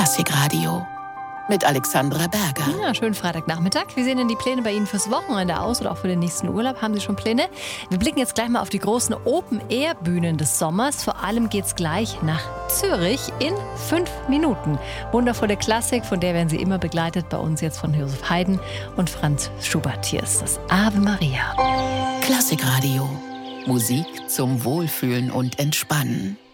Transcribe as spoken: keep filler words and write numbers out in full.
Klassikradio mit Alexandra Berger. Ja, schönen Freitagnachmittag. Wie sehen denn die Pläne bei Ihnen fürs Wochenende aus oder auch für den nächsten Urlaub? Haben Sie schon Pläne? Wir blicken jetzt gleich mal auf die großen Open-Air-Bühnen des Sommers. Vor allem geht's gleich nach Zürich in fünf Minuten. Wundervolle Klassik, von der werden Sie immer begleitet. Bei uns jetzt von Josef Haydn und Franz Schubert. Hier ist das Ave Maria. Klassikradio. Musik zum Wohlfühlen und Entspannen.